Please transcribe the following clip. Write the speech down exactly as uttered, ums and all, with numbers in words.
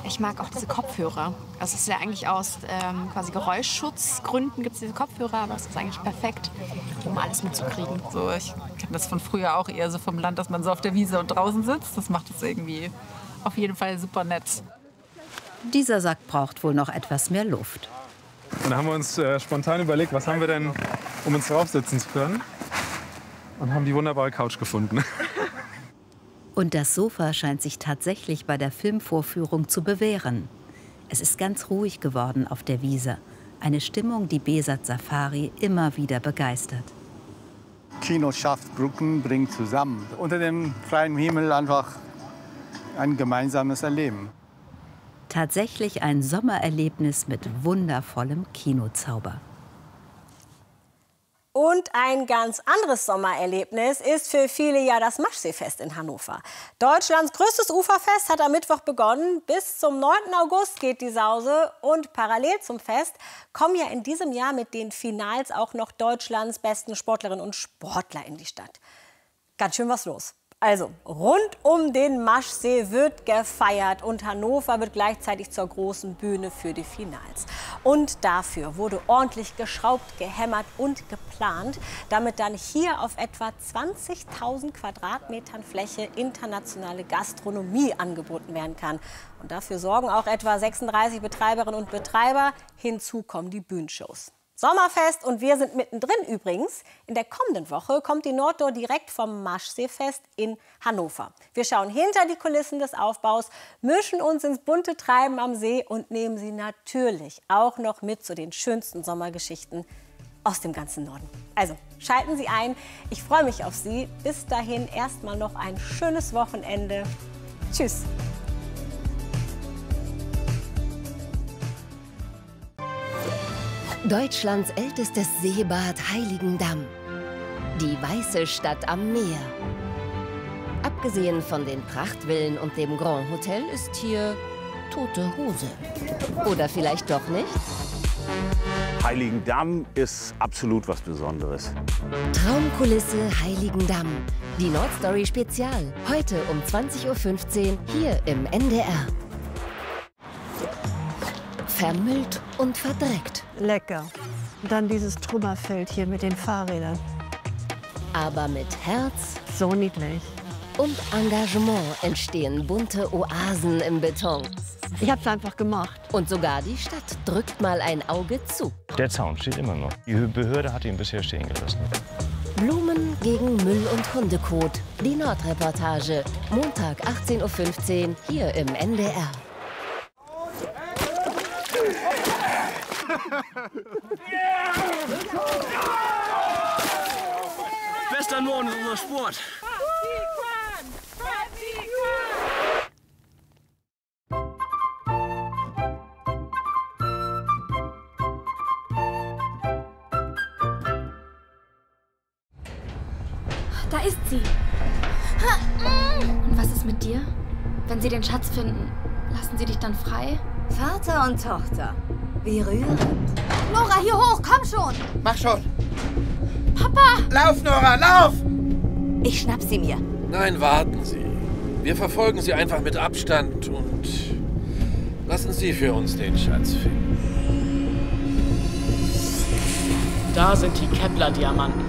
Ich mag auch diese Kopfhörer. Also es ist ja eigentlich aus ähm, quasi Geräuschschutzgründen gibt es diese Kopfhörer, aber es ist eigentlich perfekt, um alles mitzukriegen. So, ich kenne das von früher auch eher so vom Land, dass man so auf der Wiese und draußen sitzt. Das macht es irgendwie auf jeden Fall super nett. Dieser Sack braucht wohl noch etwas mehr Luft. Und dann haben wir uns äh, spontan überlegt, was haben wir denn, um uns draufsetzen zu können. Und haben die wunderbare Couch gefunden. Und das Sofa scheint sich tatsächlich bei der Filmvorführung zu bewähren. Es ist ganz ruhig geworden auf der Wiese. Eine Stimmung, die Besat Safari immer wieder begeistert. Kino schafft Brücken, bringt zusammen. Unter dem freien Himmel einfach ein gemeinsames Erleben. Tatsächlich ein Sommererlebnis mit wundervollem Kinozauber. Und ein ganz anderes Sommererlebnis ist für viele ja das Maschseefest in Hannover. Deutschlands größtes Uferfest hat am Mittwoch begonnen. Bis zum neunten August geht die Sause. Und parallel zum Fest kommen ja in diesem Jahr mit den Finals auch noch Deutschlands besten Sportlerinnen und Sportler in die Stadt. Ganz schön was los. Also, rund um den Maschsee wird gefeiert und Hannover wird gleichzeitig zur großen Bühne für die Finals. Und dafür wurde ordentlich geschraubt, gehämmert und geplant, damit dann hier auf etwa zwanzigtausend Quadratmetern Fläche internationale Gastronomie angeboten werden kann. Und dafür sorgen auch etwa sechsunddreißig Betreiberinnen und Betreiber. Hinzu kommen die Bühnenshows. Sommerfest und wir sind mittendrin übrigens. In der kommenden Woche kommt die Nordtour direkt vom Maschseefest in Hannover. Wir schauen hinter die Kulissen des Aufbaus, mischen uns ins bunte Treiben am See und nehmen Sie natürlich auch noch mit zu den schönsten Sommergeschichten aus dem ganzen Norden. Also schalten Sie ein. Ich freue mich auf Sie. Bis dahin erstmal noch ein schönes Wochenende. Tschüss. Deutschlands ältestes Seebad Heiligendamm. Die weiße Stadt am Meer. Abgesehen von den Prachtvillen und dem Grand Hotel ist hier tote Hose. Oder vielleicht doch nicht? Heiligendamm ist absolut was Besonderes. Traumkulisse Heiligendamm. Die Nordstory Spezial. Heute um zwanzig Uhr fünfzehn hier im N D R. Vermüllt und verdreckt. Lecker. Und dann dieses Trümmerfeld hier mit den Fahrrädern. Aber mit Herz so niedlich. Und Engagement entstehen bunte Oasen im Beton. Ich hab's einfach gemacht. Und sogar die Stadt drückt mal ein Auge zu. Der Zaun steht immer noch. Die Behörde hat ihn bisher stehen gelassen. Blumen gegen Müll und Hundekot. Die Nordreportage. Montag achtzehn Uhr fünfzehn hier im N D R. Bester Norden ist unser Sport. Da ist sie. Und was ist mit dir? Wenn sie den Schatz finden, lassen sie dich dann frei? Vater und Tochter. Wie rührend. Nora, hier hoch, komm schon! Mach schon! Papa! Lauf, Nora, lauf! Ich schnapp sie mir. Nein, warten Sie. Wir verfolgen sie einfach mit Abstand und lassen Sie für uns den Schatz finden. Da sind die Kepler-Diamanten.